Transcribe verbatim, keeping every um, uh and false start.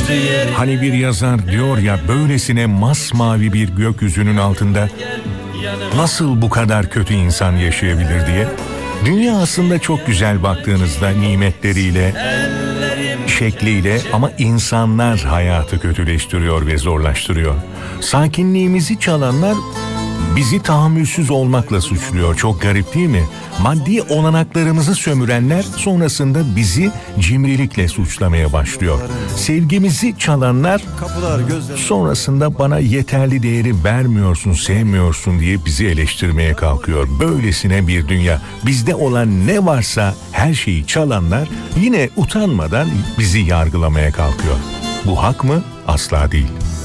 Hani bir yazar diyor ya, böylesine masmavi bir gökyüzünün altında nasıl bu kadar kötü insan yaşayabilir diye. Dünya aslında çok güzel baktığınızda, nimetleriyle, şekliyle, ama insanlar hayatı kötüleştiriyor ve zorlaştırıyor. Sakinliğimizi çalanlar bizi tahammülsüz olmakla suçluyor. Çok garip değil mi? Maddi olanaklarımızı sömürenler sonrasında bizi cimrilikle suçlamaya başlıyor. Sevgimizi çalanlar sonrasında bana yeterli değeri vermiyorsun, sevmiyorsun diye bizi eleştirmeye kalkıyor. Böylesine bir dünya. Bizde olan ne varsa her şeyi çalanlar yine utanmadan bizi yargılamaya kalkıyor. Bu hak mı? Asla değil.